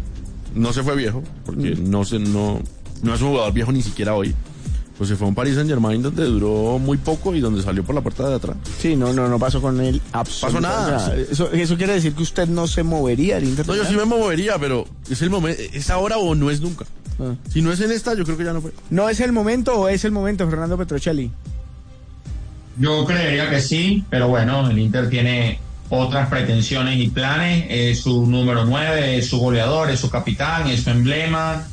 D: no se fue viejo, porque mm. no, se, no, no es un jugador viejo ni siquiera hoy. Pues se fue a un Paris Saint-Germain donde duró muy poco y donde salió por la puerta de atrás.
A: Sí, no, no, no pasó con él absolutamente
D: pasó nada.
A: nada. Eso, eso quiere decir que usted no se movería al Inter.
D: No, yo sí me movería, pero es el momento, es ahora o no es nunca. Ah. Si no es en esta, yo creo que ya no fue.
A: ¿No es el momento o es el momento, Fernando Petrocelli?
E: Yo creería que sí, pero bueno, el Inter tiene otras pretensiones y planes. Es su número nueve, es su goleador, es su capitán, es su emblema.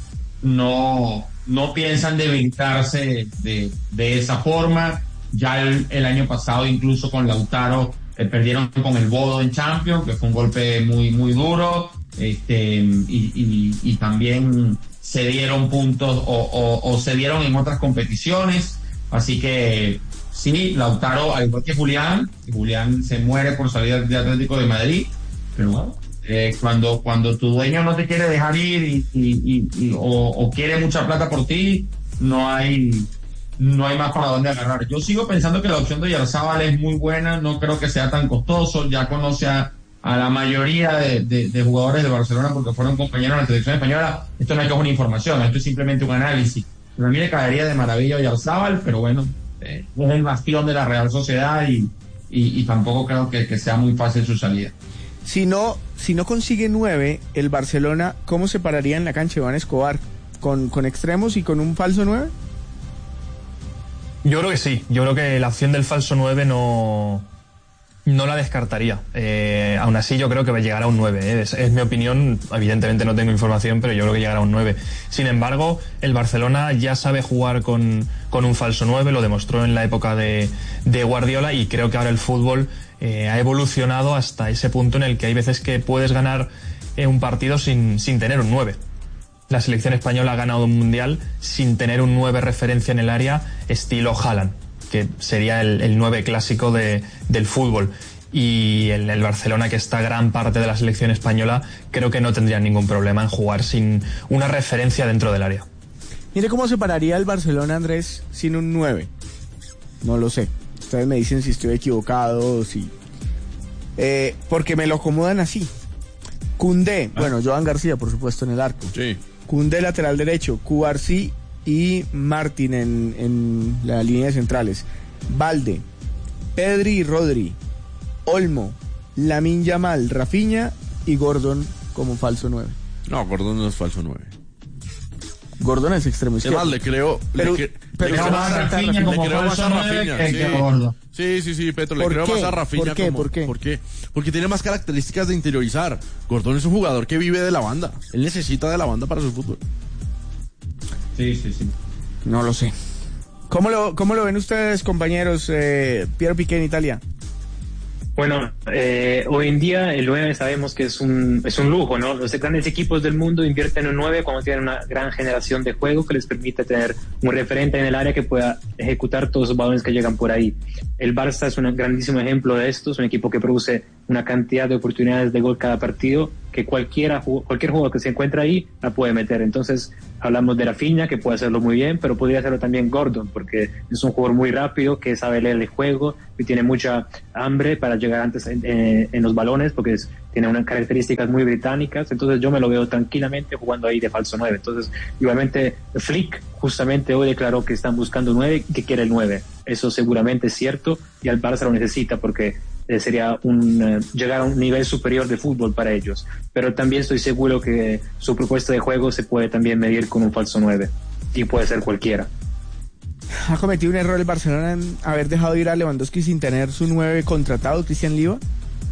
E: No... no piensan debilitarse de, de esa forma. Ya el, el año pasado, incluso con Lautaro, eh, perdieron con el Bodo en Champions, que fue un golpe muy muy duro, este y, y, y también se dieron puntos o, o, o se dieron en otras competiciones. Así que sí, Lautaro, al igual que Julián, Julián se muere por salir de Atlético de Madrid, pero bueno, Eh, cuando cuando tu dueño no te quiere dejar ir y, y, y, y o, o quiere mucha plata por ti, no hay no hay más para dónde agarrar. Yo sigo pensando que la opción de Oyarzabal es muy buena, no creo que sea tan costoso, ya conoce a, a la mayoría de, de, de jugadores de Barcelona porque fueron compañeros de la selección española. Esto no es que es una información, esto es simplemente un análisis. Pero a mí le caería de maravilla Oyarzabal, pero bueno, eh, es el bastión de la Real Sociedad y, y, y tampoco creo que, que sea muy fácil su salida.
A: Si no, si no consigue nueve, el Barcelona, ¿cómo se pararía en la cancha Iván Escobar? ¿Con, con extremos y con un falso nueve?
F: Yo creo que sí. Yo creo que la opción del falso nueve no, no la descartaría. Eh, aún así, yo creo que llegará a un nueve. ¿eh? Es, es mi opinión. Evidentemente no tengo información, pero yo creo que llegará a un nueve. Sin embargo, el Barcelona ya sabe jugar con, con un falso nueve. Lo demostró en la época de, de Guardiola y creo que ahora el fútbol... Eh, ha evolucionado hasta ese punto en el que hay veces que puedes ganar eh, un partido sin, sin tener un nueve. La selección española ha ganado un mundial sin tener un nueve referencia en el área estilo Haaland, que sería el, el nueve clásico de, del fútbol. Y el, el Barcelona, que está gran parte de la selección española, creo que no tendría ningún problema en jugar sin una referencia dentro del área.
A: Mire cómo se pararía el Barcelona, Andrés, sin un nueve. No lo sé. Ustedes me dicen si estoy equivocado, si... Eh, porque me lo acomodan así. Koundé, ah. bueno, Joan García, por supuesto, en el arco.
D: Sí.
A: Koundé, lateral derecho. Cubarsí y Martín en, en la línea de centrales. Balde, Pedri y Rodri. Olmo, Lamine Yamal, Rafinha y Gordon como falso nueve.
D: No, Gordon no es falso nueve.
A: Gordon es extremo izquierdo.
D: Además, le creo...
A: Pero,
D: le,
A: pero
D: le creo más a Rafinha, como le creo más a Rafinha.
E: Que,
D: sí.
E: que Gordon.
D: sí, sí, sí, Petro, le creo
A: qué?
D: más a Rafinha.
A: ¿Por qué?
D: Como,
A: ¿Por qué?
D: ¿Por qué? Porque tiene más características de interiorizar. Gordon es un jugador que vive de la banda. Él necesita de la banda para su fútbol.
E: Sí, sí, sí.
A: No lo sé. ¿Cómo lo, cómo lo ven ustedes, compañeros? Eh, Piero Piqué en Italia.
B: Bueno, eh, hoy en día el nueve sabemos que es un, es un lujo, ¿no? Los grandes equipos del mundo invierten en un nueve cuando tienen una gran generación de juego que les permite tener un referente en el área que pueda ejecutar todos los balones que llegan por ahí. El Barça es un grandísimo ejemplo de esto, es un equipo que produce una cantidad de oportunidades de gol cada partido que cualquiera, cualquier jugador que se encuentra ahí la puede meter. Entonces hablamos de Rafinha, que puede hacerlo muy bien, pero podría hacerlo también Gordon, porque es un jugador muy rápido, que sabe leer el juego y tiene mucha hambre para llegar antes en, en, en los balones, porque es, tiene unas características muy británicas. Entonces yo me lo veo tranquilamente jugando ahí de falso nueve. Entonces igualmente Flick justamente hoy declaró que están buscando nueve y que quiere el nueve. Eso seguramente es cierto y al Barça lo necesita porque eh, sería un uh, llegar a un nivel superior de fútbol para ellos. Pero también estoy seguro que su propuesta de juego se puede también medir con un falso nueve y puede ser cualquiera.
A: ¿Ha cometido un error el Barcelona en haber dejado ir a Lewandowski sin tener su nueve contratado, Cristian Liva?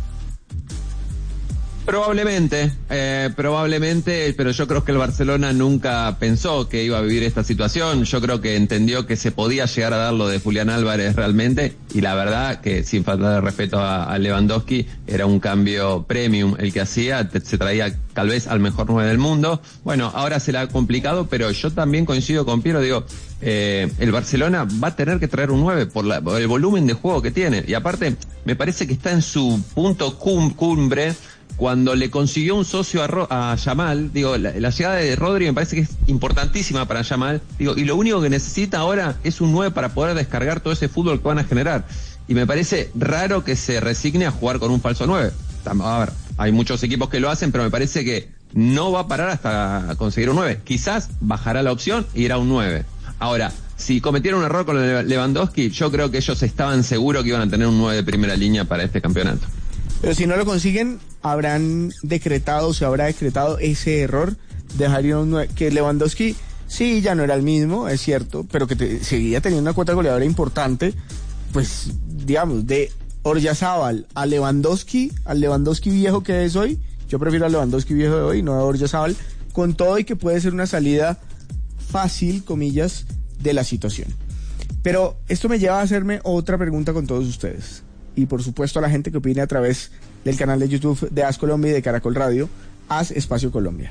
C: Probablemente, eh, probablemente, pero yo creo que el Barcelona nunca pensó que iba a vivir esta situación. Yo creo que entendió que se podía llegar a dar lo de Julián Álvarez realmente, y la verdad que, sin falta de respeto a, a Lewandowski, era un cambio premium el que hacía, te, se traía tal vez al mejor nueve del mundo. Bueno, ahora se le ha complicado, pero yo también coincido con Piero, digo, eh, el Barcelona va a tener que traer un nueve por, la, por el volumen de juego que tiene, y aparte me parece que está en su punto cum, cumbre, cuando le consiguió un socio a, Ro- a Yamal. Digo, la, la llegada de Rodri me parece que es importantísima para Yamal, digo, y lo único que necesita ahora es un nueve para poder descargar todo ese fútbol que van a generar, y me parece raro que se resigne a jugar con un falso nueve. A ver, hay muchos equipos que lo hacen, pero me parece que no va a parar hasta conseguir un nueve. Quizás bajará la opción y irá a un nueve. Ahora, si cometieron un error con Lewandowski, yo creo que ellos estaban seguros que iban a tener un nueve de primera línea para este campeonato.
A: Pero si no lo consiguen, habrán decretado, se habrá decretado ese error, dejaría un nueve, que Lewandowski sí ya no era el mismo, es cierto, pero que te, seguía teniendo una cuota goleadora importante, pues digamos, de Oryazábal a Lewandowski, al Lewandowski viejo que es hoy, yo prefiero al Lewandowski viejo de hoy, no a Oryazábal, con todo y que puede ser una salida fácil, comillas, de la situación. Pero esto me lleva a hacerme otra pregunta con todos ustedes. Y por supuesto a la gente que opine a través del canal de YouTube de As Colombia y de Caracol Radio, As Espacio Colombia.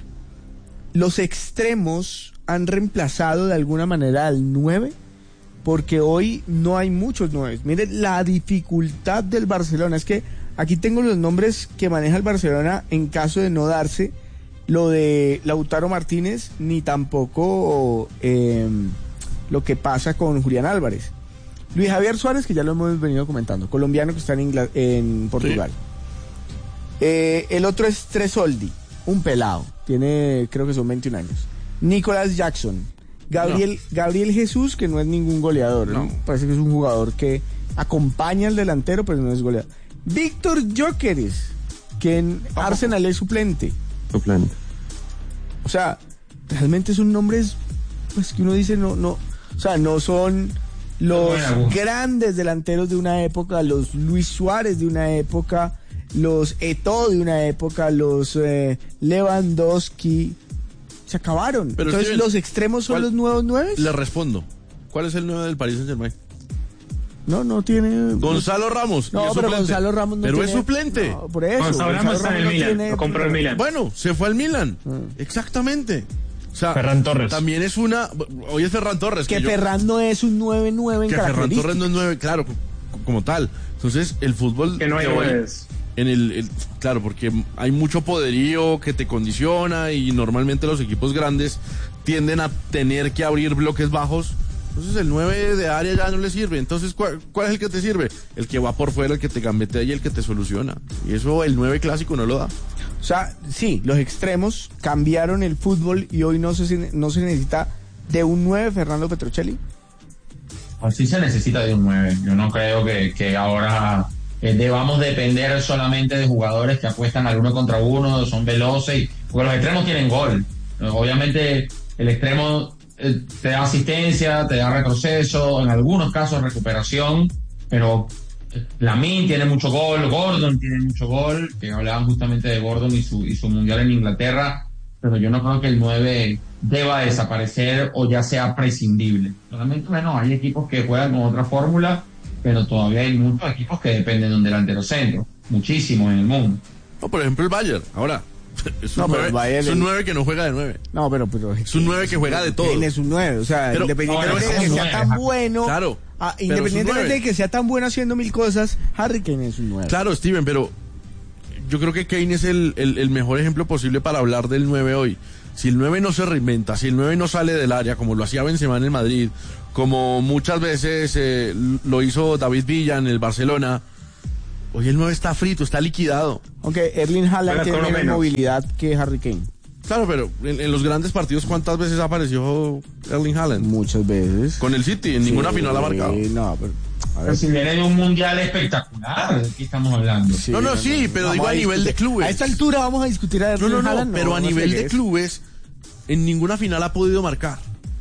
A: ¿Los extremos han reemplazado de alguna manera al nueve? Porque hoy no hay muchos nueve. Miren la dificultad del Barcelona. Es que aquí tengo los nombres que maneja el Barcelona en caso de no darse lo de Lautaro Martínez, ni tampoco eh, lo que pasa con Julián Álvarez. Luis Javier Suárez, que ya lo hemos venido comentando, colombiano que está en, Ingl- en Portugal. Sí. Eh, el otro es Tresoldi, un pelado, tiene, creo que son veintiún años. Nicolás Jackson, Gabriel, no. Gabriel Jesús, que no es ningún goleador, no. ¿no? Parece que es un jugador que acompaña al delantero, pero no es goleador. Víctor Gyökeres, que en oh. Arsenal es suplente.
C: Suplente.
A: O sea, realmente son nombres, pues que uno dice, no, no, o sea, no son los grandes delanteros de una época, los Luis Suárez de una época, los Eto'o de una época, los eh, Lewandowski, se acabaron. Pero entonces, Steven, ¿los extremos son los nuevos nueve?
D: Le respondo. ¿Cuál es el nueve del Paris Saint-Germain?
A: No, no tiene...
D: Gonzalo Ramos.
A: No, pero suplente. Gonzalo Ramos no
D: pero
A: tiene...
D: es suplente.
A: No, por eso.
B: Gonzalo Ramos está en el Milan, tiene... lo compró el Milan.
D: Bueno, se fue al Milan. Ah. Exactamente. O sea,
F: Ferran Torres.
D: También es una... Hoy es Ferran Torres.
A: Que,
D: que
A: Ferran yo, no es un nueve nueve en
D: que
A: características.
D: Ferran Torres no es nueve, claro, como tal. Entonces, el fútbol...
B: Que no hay nueves.
D: En el, el, claro, porque hay mucho poderío que te condiciona y normalmente los equipos grandes tienden a tener que abrir bloques bajos. Entonces el nueve de área ya no le sirve. Entonces, ¿cuál, cuál es el que te sirve? El que va por fuera, el que te gambetea y el que te soluciona. Y eso el nueve clásico no lo da.
A: O sea, sí, los extremos cambiaron el fútbol y hoy no se, no se necesita de un nueve, Fernando Petrocelli.
E: Así se necesita de un nueve. Yo no creo que, que ahora eh, debamos depender solamente de jugadores que apuestan al uno contra uno, son veloces, y, porque los extremos tienen gol. Obviamente el extremo eh, te da asistencia, te da retroceso, en algunos casos recuperación, pero Lamine tiene mucho gol, Gordon tiene mucho gol, que hablaban justamente de Gordon y su, y su mundial en Inglaterra, pero yo no creo que el nueve deba desaparecer o ya sea prescindible. Solamente, bueno, hay equipos que juegan con otra fórmula, pero todavía hay muchos equipos que dependen de un delantero centro, muchísimos en el mundo.
D: No, por ejemplo el Bayern, ahora es un,
A: No, pero
D: nueve,
A: el Bayern
D: es un
A: es-
D: nueve que no juega de nueve.
A: No, pero, pero
D: Es un nueve que juega de todo.
A: Él es un nueve, o sea,
D: Pero-
A: independientemente
D: no,
A: de que
D: es un
A: sea
D: nueve,
A: tan
D: ajá.
A: bueno,
D: Claro,
A: ah,
D: pero es un
A: independientemente
D: nueve.
A: de que sea tan bueno haciendo mil cosas, Harry Kane es un nueve.
D: Claro, Steven, pero yo creo que Kane es el, el, el mejor ejemplo posible para hablar del nueve hoy. Si el nueve no se reinventa, si el nueve no sale del área, como lo hacía Benzema en el Madrid, como muchas veces eh, lo hizo David Villa en el Barcelona, hoy el nueve está frito, está liquidado.
A: Aunque Erling Haaland
B: Juega
A: tiene
B: con lo
A: menos
B: menos.
A: movilidad que Harry Kane.
D: Claro, pero en, en los grandes partidos, ¿cuántas veces apareció Erling Haaland?
A: Muchas veces.
D: Con el City, en ninguna
A: Sí,
D: final ha marcado.
A: No, pero... a ver.
E: Pero si viene de un mundial espectacular, ¿de qué estamos hablando?
A: Sí,
D: no, no, sí, pero
A: vamos
D: digo a nivel de
A: discutir.
D: clubes.
A: A esta altura vamos a discutir a
D: No,
A: Erling
D: no, no,
A: Haaland.
D: pero a
A: no
D: nivel
A: sé
D: de
A: qué es.
D: clubes, en ninguna final ha podido marcar.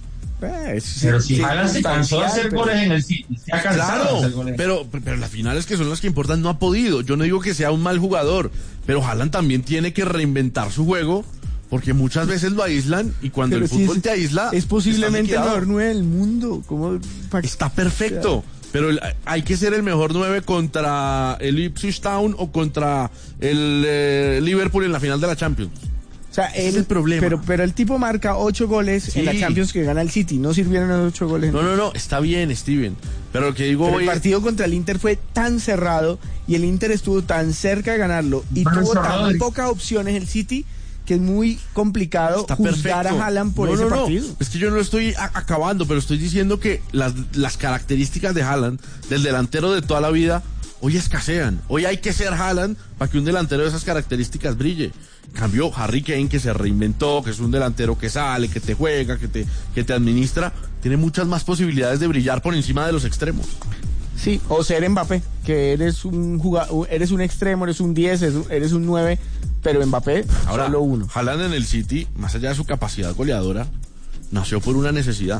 A: Eh, sí,
E: Pero si
A: sí,
E: Haaland se cansó de hacer
A: pero-
E: goles en el City, se ha cansado de
D: Claro,
E: hacer goles.
D: pero, pero las finales que son las que importan no ha podido. Yo no digo que sea un mal jugador, pero Haaland también tiene que reinventar su juego, porque muchas veces lo aíslan y cuando
A: Pero
D: el
A: sí
D: fútbol
A: es-
D: te aísla...
A: Es posiblemente el
D: estás liquidado.
A: mejor nueve del mundo. ¿Cómo? pa-
D: Está perfecto, pero el- hay que ser el mejor nueve contra el Ipswich Town o contra el eh, Liverpool en la final de la Champions.
A: O sea,
D: Ese
A: él,
D: es el problema.
A: Pero, pero el tipo marca ocho goles
D: Sí.
A: en la Champions que gana el City. No sirvieron los ocho goles.
D: No, no, no, está bien, Steven, pero lo que digo
A: Pero
D: hoy
A: el
D: es-
A: partido contra el Inter fue tan cerrado y el Inter estuvo tan cerca de ganarlo y
E: Pero
A: tuvo
E: cerrado
A: tan
E: de-
A: pocas opciones el City que es muy complicado
D: Está
A: juzgar
D: perfecto.
A: a Haaland por
D: No,
A: ese
D: no, no.
A: partido.
D: Es que yo no lo estoy a- acabando, pero estoy diciendo que las, las características de Haaland, del delantero de toda la vida, hoy escasean. Hoy hay que ser Haaland para que un delantero de esas características brille. En cambio, Harry Kane, que se reinventó, que es un delantero que sale, que te juega, que te, que te administra, tiene muchas más posibilidades de brillar por encima de los extremos.
A: Sí, o ser Mbappé, que eres un jugador, eres un extremo, eres un diez, eres un- eres un nueve, pero Mbappé
D: Ahora,
A: solo uno.
D: Haaland en el City, más allá de su capacidad goleadora, nació por una necesidad.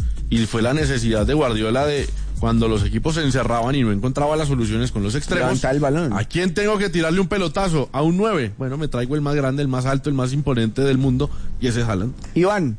D: Y fue la necesidad de Guardiola de cuando los equipos se encerraban y no encontraba las soluciones con los extremos.
A: Levantar el balón.
D: ¿A quién tengo que tirarle un pelotazo? A un nueve. Bueno, me traigo el más grande, el más alto, el más imponente del mundo, y ese es Haaland.
A: Iván,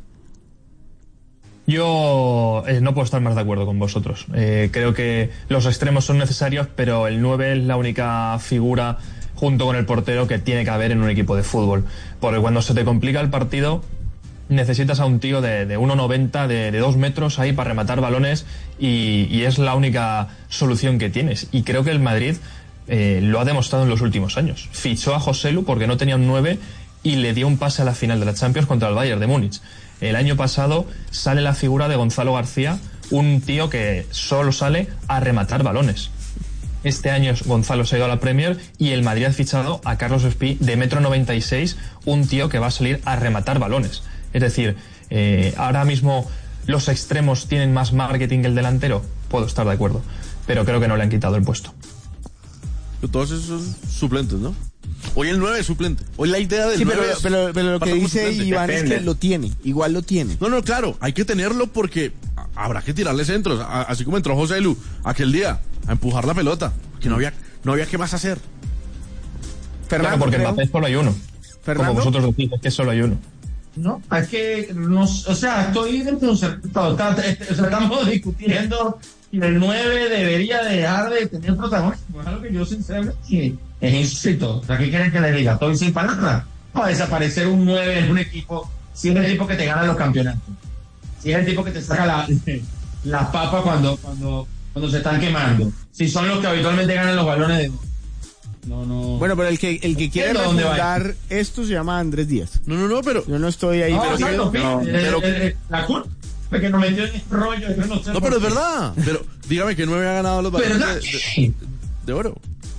F: Yo eh, no puedo estar más de acuerdo con vosotros. Eh, creo que los extremos son necesarios, pero el nueve es la única figura junto con el portero que tiene que haber en un equipo de fútbol. Porque cuando se te complica el partido, necesitas a un tío de, de uno noventa, de, de dos metros ahí para rematar balones y, y es la única solución que tienes. Y creo que el Madrid eh, lo ha demostrado en los últimos años. Fichó a Joselu porque no tenía un nueve y le dio un pase a la final de la Champions contra el Bayern de Múnich. El año pasado sale la figura de Gonzalo García, un tío que solo sale a rematar balones. Este año Gonzalo se ha ido a la Premier y el Madrid ha fichado a Carlos Espí de metro noventa y seis, un tío que va a salir a rematar balones. Es decir, eh, ahora mismo los extremos tienen más marketing que el delantero. Puedo estar de acuerdo, pero creo que no le han quitado el puesto.
D: Todos esos son suplentes, ¿no? Hoy el nueve es suplente. Hoy la idea del
A: sí, pero,
D: nueve es
A: pero, pero lo que
D: pasar como
A: dice
D: suplente.
A: Iván
B: Depende.
A: es que lo tiene, igual lo tiene.
D: No, no, claro, hay que tenerlo porque a- habrá que tirarle centros, a- así como entró José Lu aquel día, a empujar la pelota, que no había, no había qué más hacer.
A: Fernando,
F: Claro, porque
A: creo.
F: Mbappé solo hay uno.
A: Fernando.
F: Como vosotros decís, es que solo hay uno.
E: No, es que, no, o sea, estoy desconcertado. Está- está- o sea, estamos discutiendo si el nueve debería dejar de tener protagonismo. Es algo que yo sinceramente sí, es insólito. O sea, ¿qué quieren que le diga? Estoy sin palabras. Va a desaparecer un nueve en un equipo, si es el tipo que te gana los campeonatos. Si es el tipo que te saca la, las papas cuando, cuando, cuando se están quemando. Si son los que habitualmente ganan los balones de... No, no.
A: Bueno, pero el que, el que quiere
E: Entiendo dónde va.
A: refundar esto se llama Andrés Díaz.
D: No, no, no, pero...
A: Yo no estoy ahí.
E: No,
A: pero
E: exacto,
A: yo-
E: sí,
D: no,
E: eh,
D: pero-
E: eh, eh, la culpa que nos metió en este rollo, yo no sé
D: No,
E: por
D: pero es
E: qué.
D: verdad. Pero dígame que nueve ha ganado los balones
E: ¿Verdad?
D: de, de- de oro.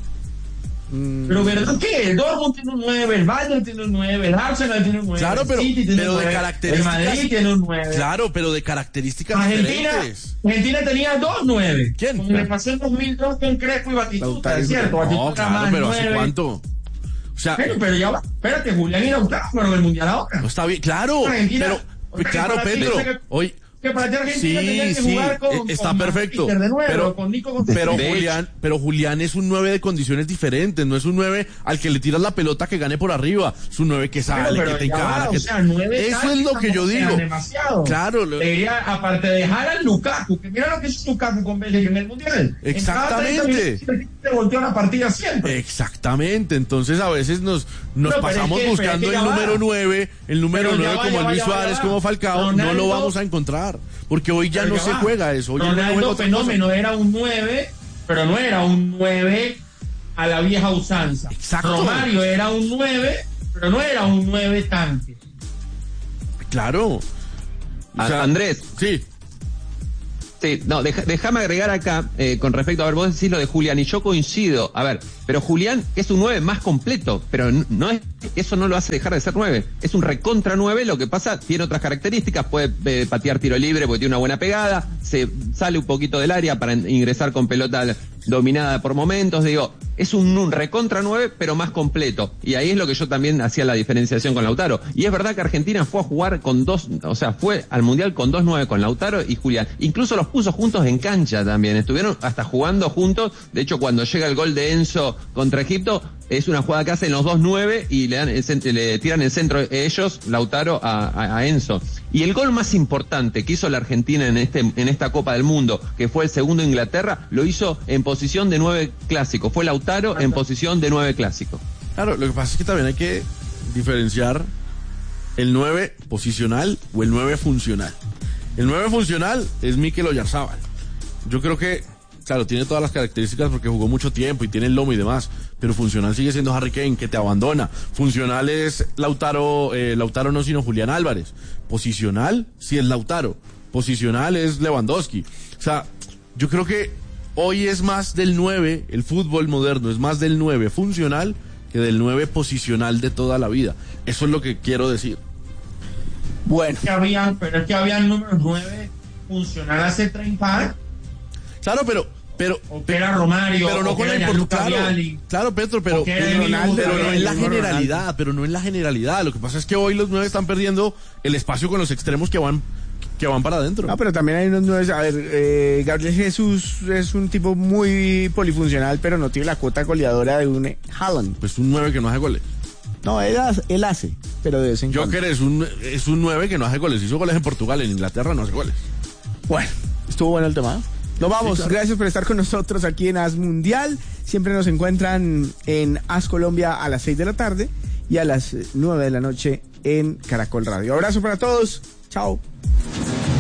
A: Mm,
E: Pero ¿verdad que el Dortmund tiene un nueve, el Bayern tiene un nueve, el Arsenal tiene un nueve,
D: Claro, pero,
E: el City tiene
D: pero
E: un
D: de
E: nueve,
D: características...
E: el Madrid tiene un nueve.
D: Claro, pero de características
E: Argentina,
D: diferentes.
E: Argentina tenía dos nueve.
D: ¿Quién?
E: Como le pasó en dos mil dos con Crespo y Batistuta,
A: Lautaro.
E: es cierto.
D: No,
E: Batistuta
D: claro,
E: más
D: pero ¿hace
E: nueve.
D: cuánto? O sea,
E: Pero, pero ya va, espérate, Julián y Lautaro fueron el Mundial ahora.
D: no está bien, claro,
E: Argentina-
D: pero, claro,
E: para ti,
D: Pedro,
E: yo sé que-
D: hoy,
E: que para ti Argentina
D: Sí,
E: tenía que
D: sí,
E: jugar con,
D: está
E: con
D: perfecto.
E: Peter de nuevo,
D: Pero,
E: con Nico González.
D: pero
C: De
D: Julián, pero Julián es un nueve de condiciones diferentes, no es un nueve al que le tiras la pelota que gane por arriba, es un nueve que sale,
E: Pero,
D: que te
E: ya va,
D: encara.
E: o
D: que-
E: sea, nueve
D: Eso es lo que yo
E: tampoco
D: digo.
E: eran demasiado.
D: Claro, lo-
E: Debería, aparte de dejar al Lukaku, que mira lo que hizo Lukaku con Bélgica en el Mundial.
D: Exactamente.
E: En cada treinta minutos se volteó la partida siempre.
D: Exactamente, entonces a veces nos, nos
E: No, pero
D: pasamos
E: es que- pero es
D: buscando
E: que ya
D: el
E: va.
D: número nueve, el número
E: Pero ya
D: nueve
E: va,
D: como
E: ya va,
D: Luis
E: ya va,
D: Suárez,
E: ya va.
D: como Falcao, no lo
E: Ronaldo-
D: vamos a encontrar, porque hoy ya
E: Pero
D: no
E: ya
D: se
E: va.
D: juega eso, hoy ya no juega
E: Ronaldo
D: otra cosa.
E: Fenómeno era un nueve, pero no era un nueve a la vieja usanza.
D: Exacto.
E: Romario era un nueve, pero no era un nueve tanque.
D: Claro. O
C: A-
D: sea,
C: Andrés.
D: Sí.
C: Sí, no, deja- déjame agregar acá, eh, con respecto a ver, vos decís lo de Julián, y yo coincido. A ver, pero Julián es un nueve más completo, pero n- no es, eso no lo hace dejar de ser nueve. Es un recontra nueve, lo que pasa, tiene otras características, puede eh, patear tiro libre porque tiene una buena pegada, se sale un poquito del área para in- ingresar con pelota dominada por momentos, digo, es un, un recontra nueve, pero más completo. Y ahí es lo que yo también hacía la diferenciación con Lautaro. Y es verdad que Argentina fue a jugar con dos, o sea, fue al Mundial con dos nueve, con Lautaro y Julián. Incluso los puso juntos en cancha también. Estuvieron hasta jugando juntos. De hecho, cuando llega el gol de Enzo contra Egipto, es una jugada que hacen los dos nueve y le dan el cent- le tiran el centro ellos, Lautaro, a, a, a Enzo. Y el gol más importante que hizo la Argentina en este en esta Copa del Mundo, que fue el segundo de Inglaterra, lo hizo en posición de nueve clásico. Fue Lautaro en posición de nueve clásico.
D: Claro, lo que pasa es que también hay que diferenciar el nueve posicional o el nueve funcional. El nueve funcional es Mikel Oyarzabal. Yo creo que, claro, tiene todas las características porque jugó mucho tiempo y tiene el lomo y demás, pero funcional sigue siendo Harry Kane, que te abandona. Funcional es Lautaro, eh, Lautaro no, sino Julián Álvarez. Posicional sí es Lautaro. Posicional es Lewandowski. O sea, yo creo que hoy es más del nueve, el fútbol moderno es más del nueve funcional que del nueve posicional de toda la vida. Eso es lo que quiero decir.
A: Bueno.
E: Es que habían, pero es que habían números nueve funcional hace treinta años.
D: Claro, pero pero
E: O que era Romario,
D: pero no
E: o que
D: con
E: era
D: la
E: Gianluca
D: importancia. Claro,
E: Vialli.
D: claro, Petro, pero,
E: O que era
D: pero,
E: Emilio
D: Ronaldo, pero no
E: Butragueño,
D: en la
E: no
D: generalidad,
E: Ronaldo.
D: pero no en la generalidad. Lo que pasa es que hoy los nueve están perdiendo el espacio con los extremos que van que van para adentro.
A: No, pero también hay unos nueve. A ver, eh, Gabriel Jesús es un tipo muy polifuncional, pero no tiene la cuota goleadora de un Haaland.
D: Pues un nueve que no hace goles.
A: No, él hace, él hace, pero de vez en cuando.
D: Joker es un es un nueve que no hace goles. Hizo goles en Portugal, en Inglaterra no hace goles.
A: Bueno, estuvo bueno el tema. Nos vamos,
D: Sí, claro.
A: gracias por estar con nosotros aquí en As Mundial. Siempre nos encuentran en As Colombia a las seis de la tarde y a las nueve de la noche en Caracol Radio. Abrazo para todos, chao.